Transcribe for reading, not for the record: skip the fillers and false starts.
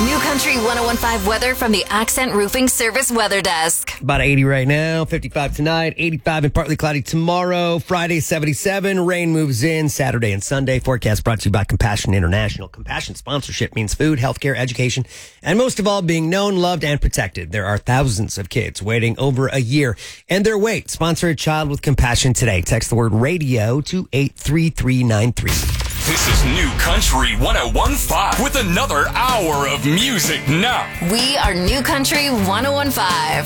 New Country 101.5 weather from the Accent Roofing Service Weather Desk. About 80 right now, 55 tonight, 85 and partly cloudy tomorrow. Friday, 77. Rain moves in Saturday and Sunday. Forecast brought to you by Compassion International. Compassion sponsorship means food, healthcare, education, and most of all, being known, loved, and protected. There are thousands of kids waiting over a year, and their wait. Sponsor a child with compassion today. Text the word radio to 83393. This is New Country 101.5 with another hour of music now. We are New Country 101.5.